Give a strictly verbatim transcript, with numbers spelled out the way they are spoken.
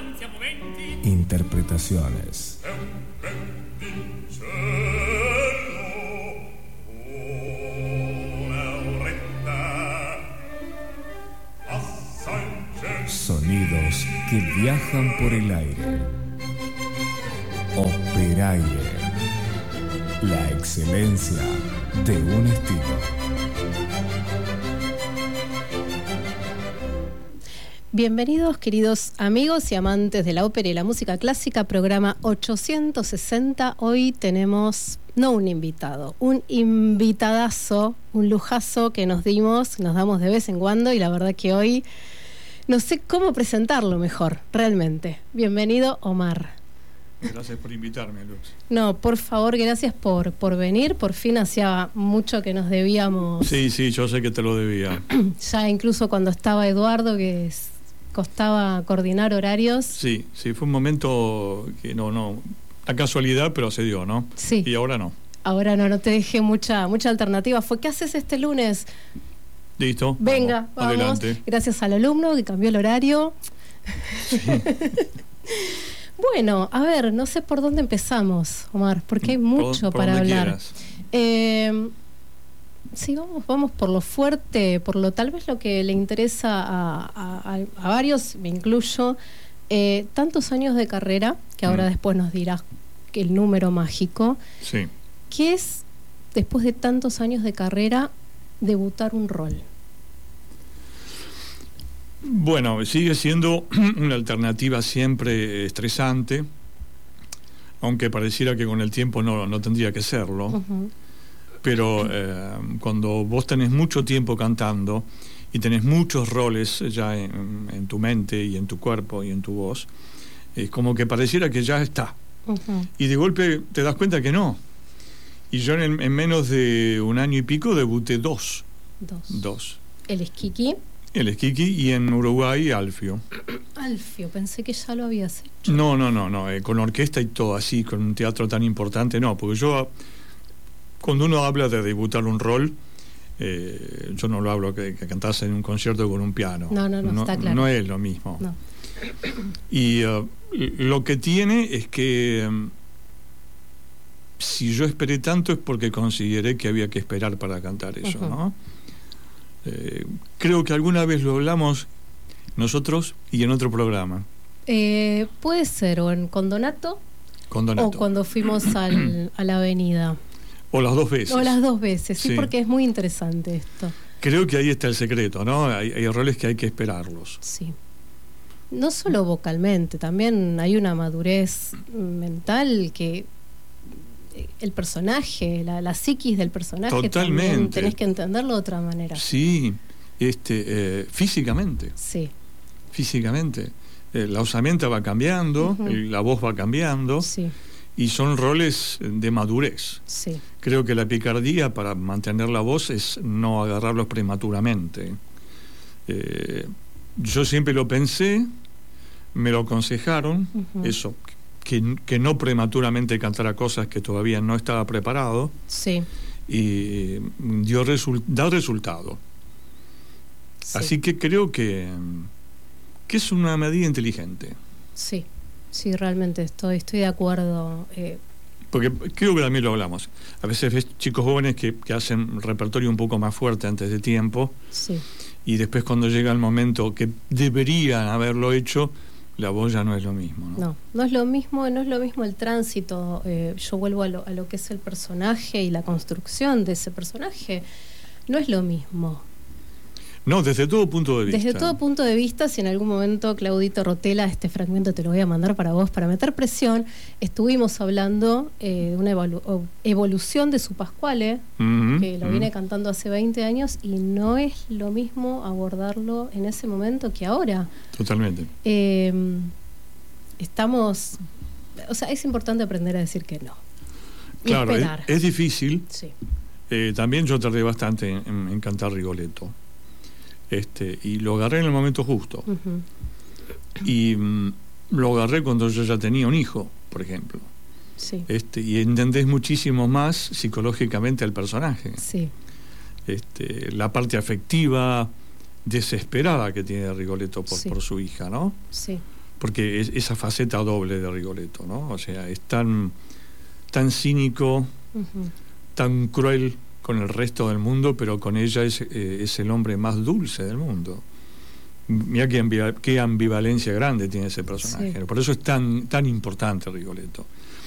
Interpretaciones. Sonidos que viajan por el aire. Operaire. La excelencia de un estilo. Bienvenidos, queridos amigos y amantes de la ópera y la música clásica, programa ochocientos sesenta. Hoy tenemos, no un invitado, un invitadazo, un lujazo que nos dimos, nos damos de vez en cuando, y la verdad que hoy no sé cómo presentarlo mejor, realmente. Bienvenido, Omar. Gracias por invitarme, Luz. No, por favor, gracias por, por venir. Por fin hacía mucho que nos debíamos. Sí, sí, yo sé que te lo debía. Ya incluso cuando estaba Eduardo, que es, costaba coordinar horarios. Sí, sí, fue un momento que no, no, la casualidad, pero se dio, ¿no? Sí. Y ahora no. Ahora no, no te dejé mucha, mucha alternativa. Fue, ¿qué haces este lunes? Listo. Venga, vamos, vamos. Adelante. Gracias al alumno que cambió el horario. Sí. Bueno, a ver, no sé por dónde empezamos, Omar, porque hay mucho por, por para donde hablar. Quieras. Eh, sí, vamos, vamos por lo fuerte, por lo tal vez lo que le interesa a, a, a varios, me incluyo, eh, tantos años de carrera, que ahora mm. después nos dirás que el número mágico. Sí. ¿Qué es, después de tantos años de carrera, debutar un rol? Bueno, sigue siendo una alternativa siempre estresante, aunque pareciera que con el tiempo no, no tendría que serlo. Uh-huh. Pero eh, cuando vos tenés mucho tiempo cantando y tenés muchos roles ya en, en tu mente y en tu cuerpo y en tu voz, es como que pareciera que ya está. Uh-huh. Y de golpe te das cuenta que no. Y yo en, en menos de un año y pico debuté dos. Dos. Dos. ¿El Esquiqui? El Esquiqui, y en Uruguay Alfio. Alfio, pensé que ya lo habías hecho. No, no, no, no, eh, con orquesta y todo así, con un teatro tan importante, no, porque yo, cuando uno habla de debutar un rol, eh, yo no lo hablo que, que cantás en un concierto con un piano. No, no, no, no está claro. No es lo mismo. No. Y uh, lo que tiene es que um, si yo esperé tanto es porque consideré que había que esperar para cantar eso, uh-huh. ¿no? Eh, creo que alguna vez lo hablamos nosotros y en otro programa. Eh, puede ser, o en Condonato, Condonato. o cuando fuimos al, a la avenida. O las dos veces. O las dos veces, sí, sí, porque es muy interesante esto. Creo que ahí está el secreto, ¿no? Hay, hay roles que hay que esperarlos. Sí. No solo vocalmente, también hay una madurez mental que... el personaje, la, la psiquis del personaje. Totalmente. También tenés que entenderlo de otra manera. Sí, este, eh, físicamente. Sí. Físicamente. Eh, la osamenta va cambiando, uh-huh. la voz va cambiando. Sí. Y son roles de madurez. Sí. Creo que la picardía para mantener la voz es no agarrarlos prematuramente. Eh, yo siempre lo pensé, me lo aconsejaron, uh-huh. eso, Que, que no prematuramente cantara cosas que todavía no estaba preparado. Sí. Y dio resu- da resultado. Sí. Así que creo que, que es una medida inteligente. Sí, sí, realmente estoy, estoy de acuerdo. Eh. Porque creo que también lo hablamos. A veces ves chicos jóvenes que, que hacen repertorio un poco más fuerte antes de tiempo. Sí. Y después cuando llega el momento que deberían haberlo hecho, la voz ya no es lo mismo, ¿no? No, no es lo mismo, no es lo mismo el tránsito. Eh, yo vuelvo a lo, a lo que es el personaje y la construcción de ese personaje. No es lo mismo. No, desde todo punto de vista. Desde todo punto de vista, si en algún momento, Claudito Rotela, este fragmento te lo voy a mandar para vos, para meter presión, estuvimos hablando eh, de una evolu- evolución de su Pascuale, uh-huh, que lo uh-huh. viene cantando hace veinte años, y no es lo mismo abordarlo en ese momento que ahora. Totalmente. Eh, estamos... O sea, es importante aprender a decir que no. Y claro, es, esperar. es difícil. Sí. Eh, también yo tardé bastante en, en, en cantar Rigoletto. Este, y lo agarré en el momento justo. Uh-huh. Y mm, lo agarré cuando yo ya tenía un hijo, por ejemplo. Sí. Este, y entendés muchísimo más psicológicamente al personaje. Sí. Este, la parte afectiva, desesperada que tiene Rigoletto por, sí. por su hija, ¿no? Sí. porque es esa faceta doble de Rigoletto, ¿no? O sea, es tan, tan cínico, uh-huh. tan cruel con el resto del mundo, pero con ella es, eh, es el hombre más dulce del mundo. Mira qué, qué ambivalencia grande tiene ese personaje. Sí. Por eso es tan, tan importante Rigoletto.